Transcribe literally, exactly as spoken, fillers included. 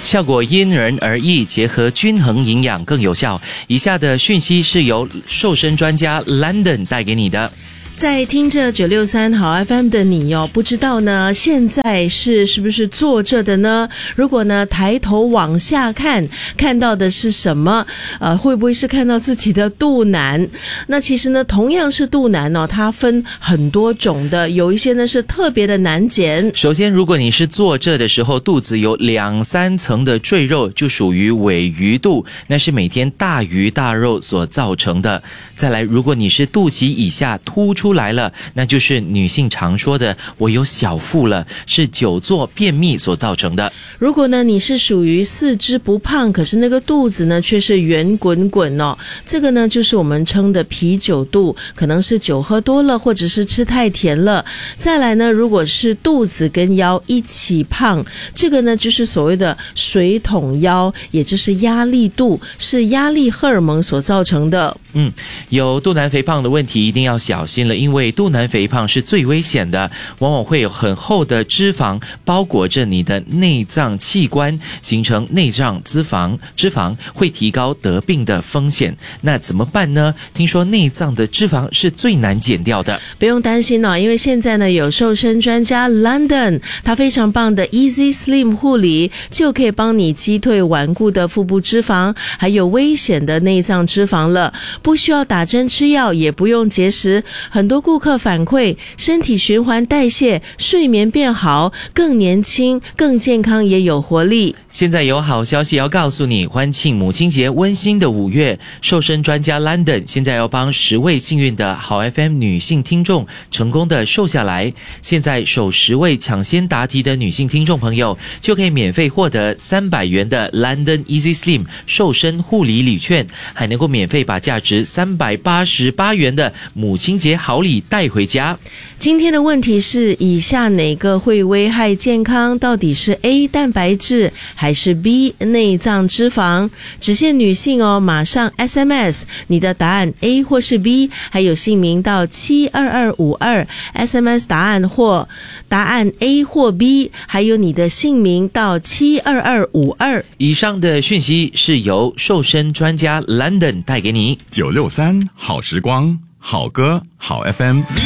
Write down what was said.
效果因人而异，结合均衡营养更有效。以下的讯息是由瘦身专家 London 带给你的。 在听着九六三好 F M 的你哦，不知道呢现在是是不是坐着的呢？如果呢抬头往下看，看到的是什么？呃，会不会是看到自己的肚腩？那其实呢同样是肚腩哦，它分很多种的，有一些呢是特别的难减。 首先，如果你是坐着的时候肚子有两三层的赘肉，就属于尾鱼肚，那是每天大鱼大肉所造成的。再来，如果你是肚脐以下凸出出来了，那就是女性常说的我有小腹了，是久坐便秘所造成的。 如果呢你是属于四肢不胖，可是那个肚子呢却是圆滚滚哦，这个呢就是我们称的啤酒肚，可能是酒喝多了或者是吃太甜了。再来呢，如果是肚子跟腰一起胖，这个呢就是所谓的水桶腰，也就是压力肚，是压力荷尔蒙所造成的。 嗯，有肚腩肥胖的问题一定要小心了，因为肚腩肥胖是最危险的，往往会有很厚的脂肪包裹着你的内脏器官，形成内脏脂肪，脂肪会提高得病的风险。那怎么办呢？听说内脏的脂肪是最难减掉的。 不用担心哦，因为现在呢有瘦身专家 London， 他非常棒的 Easy Slim 护理，就可以帮你击退顽固的腹部脂肪，还有危险的内脏脂肪了。不需要打针吃药，也不用节食。很多顾客反馈身体循环代谢、睡眠变好，更年轻、更健康，也有活力。 现在有好消息要告诉你，欢庆母亲节温馨的五月，瘦身专家 London 现在要帮十位幸运的好 F M 女性听众成功的瘦下来。现在首十位抢先答题的女性听众朋友就可以免费获得三百元的 London Easy Slim 瘦身护理礼券，还能够免费把价值三百八十八元的母亲节好礼带回家。 今天的问题是，以下哪个会危害健康？到底是 A 蛋白质还是 B 内脏脂肪？只限女性哦，马上 S M S 你的答案 A 或是 B， 还有姓名到七二二五二 S M S 答案或答案 A 或 B， 还有你的姓名到七二二五二。 以上的讯息是由瘦身专家 London 带给你。 九六三好时光，好歌好 F M。